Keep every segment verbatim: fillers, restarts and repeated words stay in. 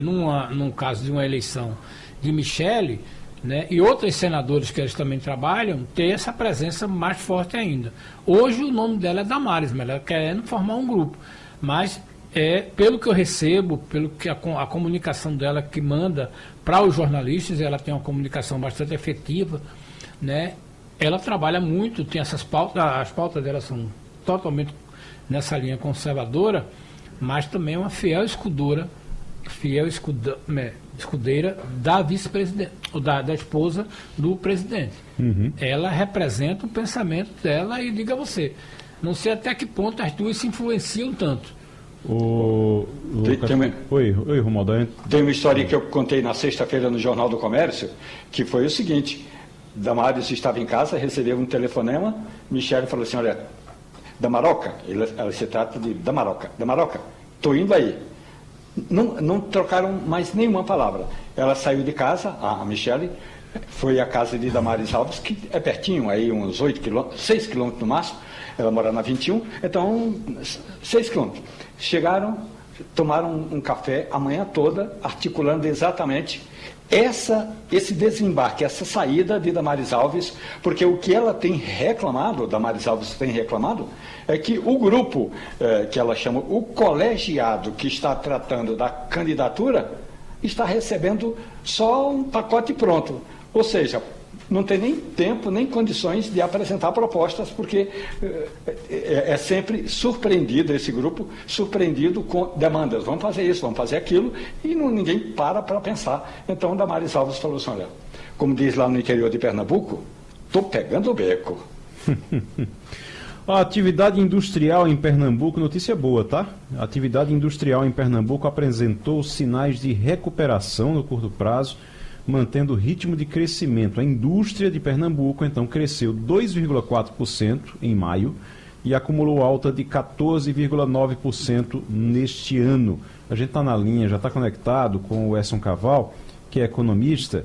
numa, num caso de uma eleição de Michele, né, e outros senadores que eles também trabalham, ter essa presença mais forte ainda. Hoje o nome dela é Damares, mas ela querendo formar um grupo. Mas, é, pelo que eu recebo, pelo que a, a comunicação dela que manda para os jornalistas, ela tem uma comunicação bastante efetiva, né? Ela trabalha muito, tem essas pautas, as pautas dela são totalmente nessa linha conservadora, mas também é uma fiel escudora, fiel escuda, escudeira da vice-presidente, da, da esposa do presidente. Uhum. Ela representa o pensamento dela e, diga você, não sei até que ponto as duas se influenciam tanto. O, o tem, tem uma, oi, oi, Romualdo. Tem uma história que eu contei na sexta-feira no Jornal do Comércio, que foi o seguinte: Damares estava em casa, recebeu um telefonema, Michele falou assim: olha, Damaroca, ela, ela se trata de Damaroca, Damaroca, estou indo aí. Não, não trocaram mais nenhuma palavra. Ela saiu de casa, a Michele, foi à casa de Damares Alves, que é pertinho, aí uns oito quilômetros, seis quilômetros no máximo. Ela mora na vinte e um, então seis quilômetros. Chegaram, tomaram um café a manhã toda, articulando exatamente essa, esse desembarque, essa saída de Damares Alves, porque o que ela tem reclamado, Damares Alves tem reclamado, é que o grupo, eh, que ela chama, o colegiado que está tratando da candidatura, está recebendo só um pacote pronto. Ou seja, não tem nem tempo, nem condições de apresentar propostas, porque é, é sempre surpreendido, esse grupo, surpreendido com demandas. Vamos fazer isso, vamos fazer aquilo, e não, ninguém para para pensar. Então, Damares Alves falou assim: olha, como diz lá no interior de Pernambuco, estou pegando o beco. A atividade industrial em Pernambuco, notícia boa, tá? A atividade industrial em Pernambuco apresentou sinais de recuperação no curto prazo, mantendo o ritmo de crescimento. A indústria de Pernambuco, então, cresceu dois vírgula quatro por cento em maio e acumulou alta de quatorze vírgula nove por cento neste ano. A gente está na linha, já está conectado com o Edson Caval, que é economista.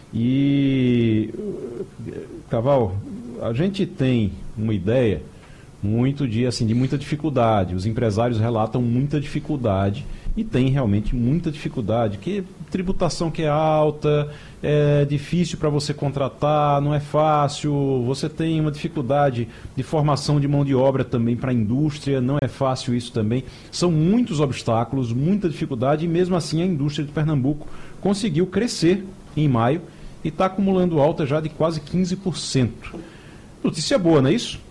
E, Caval, a gente tem uma ideia muito de, assim, de muita dificuldade. Os empresários relatam muita dificuldade. E tem realmente muita dificuldade, que tributação que é alta, é difícil para você contratar, não é fácil, você tem uma dificuldade de formação de mão de obra também para a indústria, não é fácil isso também. São muitos obstáculos, muita dificuldade, e mesmo assim a indústria de Pernambuco conseguiu crescer em maio e está acumulando alta já de quase quinze por cento. Notícia boa, não é isso?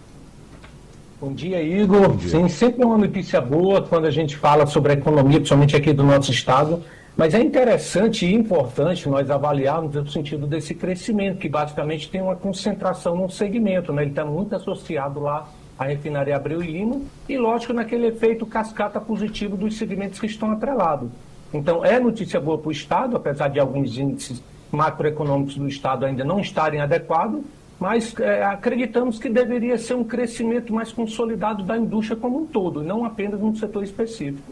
Bom dia, Igor. Bom dia. Sim, sempre é uma notícia boa quando a gente fala sobre a economia, principalmente aqui do nosso estado, mas é interessante e importante nós avaliarmos no sentido desse crescimento, que basicamente tem uma concentração num segmento, né? Ele está muito associado lá à refinaria Abreu e Lima e, lógico, naquele efeito cascata positivo dos segmentos que estão atrelados. Então, é notícia boa para o estado, apesar de alguns índices macroeconômicos do estado ainda não estarem adequados, mas é, acreditamos que deveria ser um crescimento mais consolidado da indústria como um todo, não apenas num setor específico.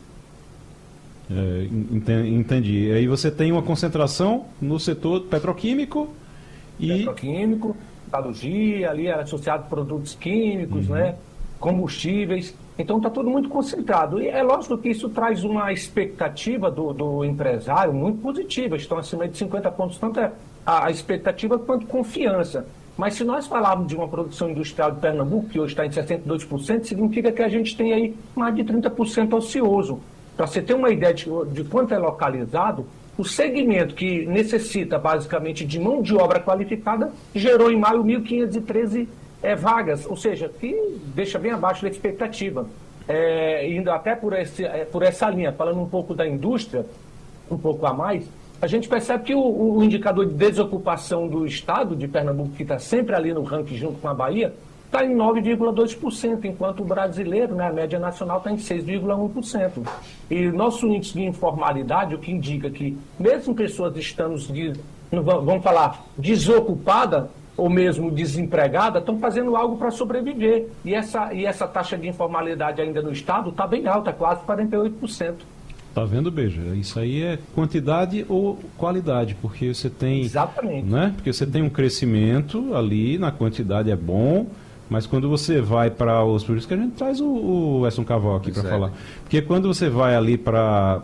É, entendi. Aí você tem uma concentração no setor petroquímico e... Petroquímico, metalurgia, ali associado a produtos químicos, uhum. né, combustíveis. Então está tudo muito concentrado. E é lógico que isso traz uma expectativa do, do empresário muito positiva. Estão acima de cinquenta pontos, tanto é a, a expectativa quanto confiança. Mas se nós falarmos de uma produção industrial de Pernambuco, que hoje está em sessenta e dois por cento, significa que a gente tem aí mais de trinta por cento ocioso. Para você ter uma ideia de, de quanto é localizado, o segmento que necessita basicamente de mão de obra qualificada gerou em maio mil quinhentas e treze é, vagas, ou seja, que deixa bem abaixo da expectativa. É, indo até por, esse, é, por essa linha, falando um pouco da indústria, um pouco a mais, a gente percebe que o, o indicador de desocupação do estado de Pernambuco, que está sempre ali no ranking junto com a Bahia, está em nove vírgula dois por cento, enquanto o brasileiro, né, a média nacional, está em seis vírgula um por cento. E nosso índice de informalidade, o que indica que mesmo pessoas estando, de, vamos falar, desocupada ou mesmo desempregada, estão fazendo algo para sobreviver. E essa, e essa taxa de informalidade ainda no estado está bem alta, quase quarenta e oito por cento. Tá vendo, Beija? Isso aí é quantidade ou qualidade, porque você tem... Exatamente. Né? Porque você tem um crescimento ali, na quantidade é bom, Mas quando você vai para os... Por isso que a gente traz o, o Edson Cavalo aqui para é. falar. Porque quando você vai ali para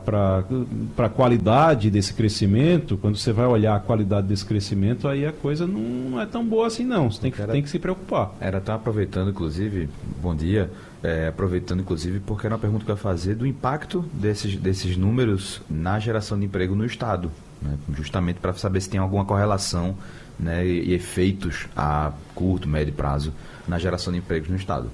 a qualidade desse crescimento, quando você vai olhar a qualidade desse crescimento, aí a coisa não, não é tão boa assim não. Você tem que, Era, tem que se preocupar. Era estar aproveitando, inclusive, bom dia, é, aproveitando, inclusive, porque era uma pergunta que eu ia fazer do impacto desses, desses números na geração de emprego no Estado. Né? Justamente para saber se tem alguma correlação, né, e, e efeitos a curto, médio prazo na geração de empregos no Estado.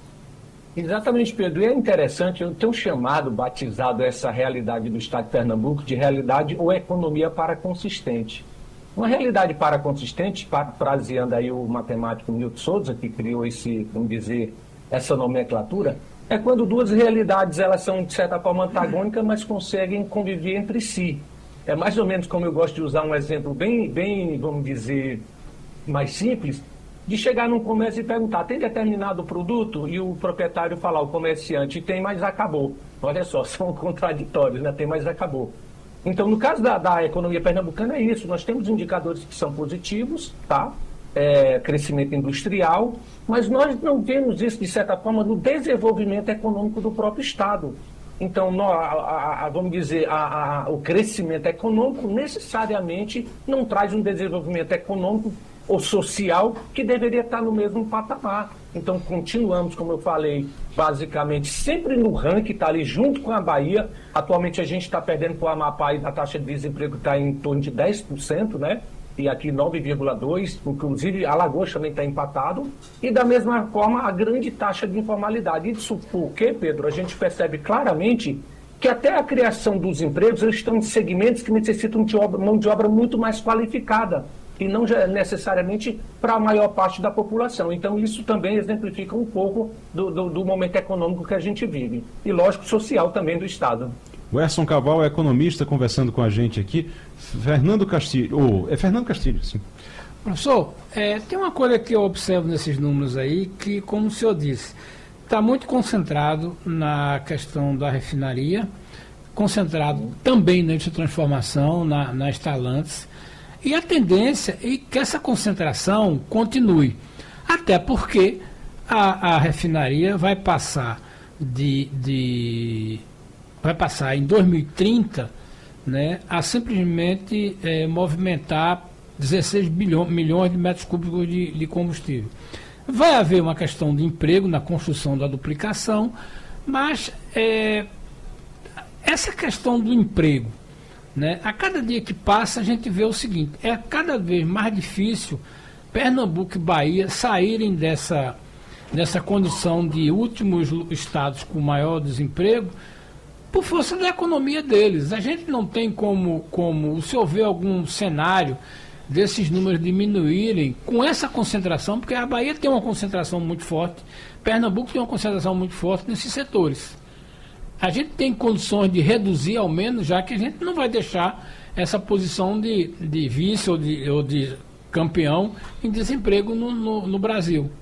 Exatamente, Pedro. E é interessante, eu tenho chamado, batizado essa realidade do Estado de Pernambuco de realidade ou economia paraconsistente. Uma realidade paraconsistente, parafraseando aí o matemático Newton Souza, que criou esse, vamos dizer, essa nomenclatura, é quando duas realidades elas são, de certa forma, antagônicas, mas conseguem conviver entre si. É mais ou menos como eu gosto de usar um exemplo bem, bem, vamos dizer, mais simples, de chegar num comércio e perguntar, tem determinado produto? E o proprietário falar, o comerciante, tem, mas acabou. Olha só, são contraditórios, né? Tem, mas acabou. Então, no caso da, da economia pernambucana é isso, nós temos indicadores que são positivos, tá? É, crescimento industrial, mas nós não vemos isso, de certa forma, no desenvolvimento econômico do próprio Estado. Então, nós, a, a, vamos dizer, a, a, o crescimento econômico necessariamente não traz um desenvolvimento econômico ou social que deveria estar no mesmo patamar. Então, continuamos, como eu falei, basicamente sempre no ranking, está ali junto com a Bahia. Atualmente a gente está perdendo para o Amapá e a taxa de desemprego está em torno de dez por cento, né? E aqui nove vírgula dois por cento, inclusive Alagoas também está empatado. E da mesma forma a grande taxa de informalidade. Isso porque, Pedro, a gente percebe claramente que até a criação dos empregos eles estão em segmentos que necessitam de obra, mão de obra muito mais qualificada. E não necessariamente para a maior parte da população. Então, isso também exemplifica um pouco do, do, do momento econômico que a gente vive. E, lógico, social também do Estado. O Edson Cavalo é economista conversando com a gente aqui. Fernando Castilho, ou oh, é Fernando Castilho, sim. Professor, é, tem uma coisa que eu observo nesses números aí, que, como o senhor disse, está muito concentrado na questão da refinaria, concentrado também na indústria de transformação, na, na Stellantis. E a tendência é que essa concentração continue, até porque a, a refinaria vai passar de, de vai passar em dois mil e trinta, né, a simplesmente é, movimentar dezesseis bilhões, milhões de metros cúbicos de, de combustível. Vai haver uma questão de emprego na construção da duplicação, mas é, essa questão do emprego, né? A cada dia que passa a gente vê o seguinte, é cada vez mais difícil Pernambuco e Bahia saírem dessa, dessa condição de últimos estados com maior desemprego por força da economia deles. A gente não tem como, como o senhor vê algum cenário desses números diminuírem com essa concentração, porque a Bahia tem uma concentração muito forte, Pernambuco tem uma concentração muito forte nesses setores. A gente tem condições de reduzir ao menos, já que a gente não vai deixar essa posição de, de vice ou de, ou de campeão em desemprego no, no, no Brasil.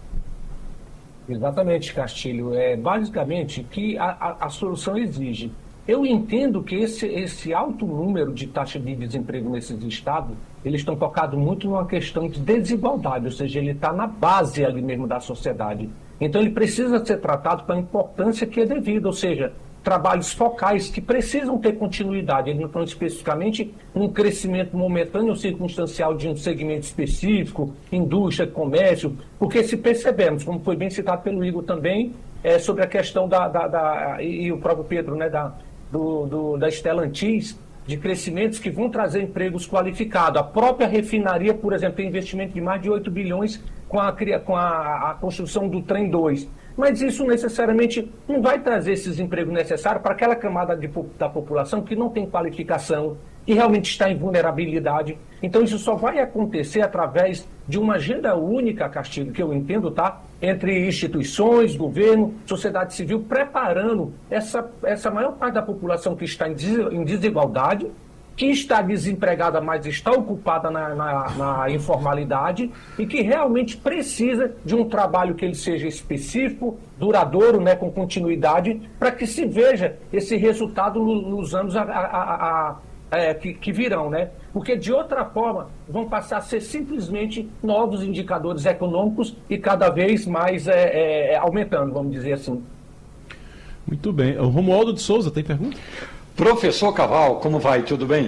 Exatamente, Castilho. É basicamente que a, a, a solução exige. Eu entendo que esse, esse alto número de taxa de desemprego nesses estados, eles estão focados muito numa questão de desigualdade, ou seja, ele está na base ali mesmo da sociedade. Então ele precisa ser tratado com a importância que é devida, ou seja, trabalhos focais que precisam ter continuidade. Eles não estão especificamente num crescimento momentâneo ou circunstancial de um segmento específico, indústria, comércio, porque se percebemos, como foi bem citado pelo Igor também, é, sobre a questão da, da, da e, e o próprio Pedro, né, da, do, do, da Stellantis, de crescimentos que vão trazer empregos qualificados. A própria refinaria, por exemplo, tem investimento de mais de oito bilhões com a, com a, a construção do Trem dois. Mas isso necessariamente não vai trazer esses empregos necessários para aquela camada de, da população que não tem qualificação, que realmente está em vulnerabilidade. Então isso só vai acontecer através de uma agenda única, Castilho, que eu entendo, tá? Entre instituições, governo, sociedade civil, preparando essa, essa maior parte da população que está em, em desigualdade, que está desempregada, mas está ocupada na, na, na informalidade e que realmente precisa de um trabalho que ele seja específico, duradouro, né, com continuidade, para que se veja esse resultado no, nos anos a, a, a, é, que, que virão, né? Porque de outra forma vão passar a ser simplesmente novos indicadores econômicos e cada vez mais é, é, aumentando, vamos dizer assim. Muito bem. O Romualdo de Souza tem pergunta? Professor Caval, como vai? Tudo bem?